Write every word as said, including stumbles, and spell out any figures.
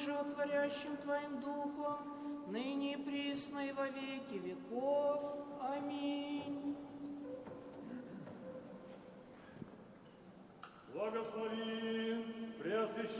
животворящим Твоим Духом, ныне и присно и во веки веков. Аминь. Благослови Преосвященный